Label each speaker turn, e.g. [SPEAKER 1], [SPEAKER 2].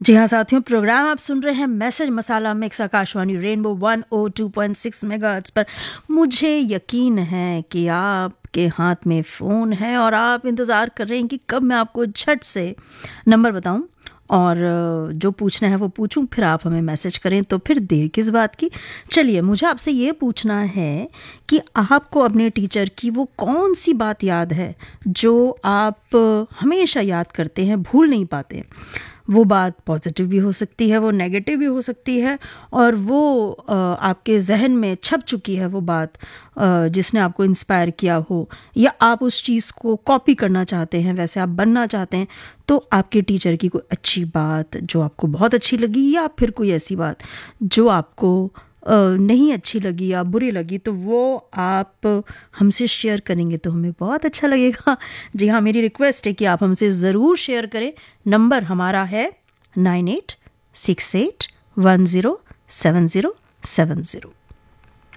[SPEAKER 1] जी हाँ साथियों, प्रोग्राम आप सुन रहे हैं मैसेज मसाला मिक्स आकाशवाणी रेनबो 102.6 मेगाहर्ट्ज़ पर। मुझे यकीन है कि आपके हाथ में फ़ोन है और आप इंतज़ार कर रहे हैं कि कब मैं आपको झट से नंबर बताऊं और जो पूछना है वो पूछूं, फिर आप हमें मैसेज करें। तो फिर देर किस बात की। चलिए, मुझे आपसे ये पूछना है कि आपको अपने टीचर की वो कौन सी बात याद है जो आप हमेशा याद करते हैं, भूल नहीं पाते। वो बात पॉजिटिव भी हो सकती है, वो नेगेटिव भी हो सकती है, और वो आपके जहन में छप चुकी है वो बात जिसने आपको इंस्पायर किया हो, या आप उस चीज़ को कॉपी करना चाहते हैं, वैसे आप बनना चाहते हैं। तो आपके टीचर की कोई अच्छी बात जो आपको बहुत अच्छी लगी, या फिर कोई ऐसी बात जो आपको नहीं अच्छी लगी या बुरी लगी, तो वो आप हमसे शेयर करेंगे तो हमें बहुत अच्छा लगेगा। जी हाँ, मेरी रिक्वेस्ट है कि आप हमसे ज़रूर शेयर करें। नंबर हमारा है 9868107070।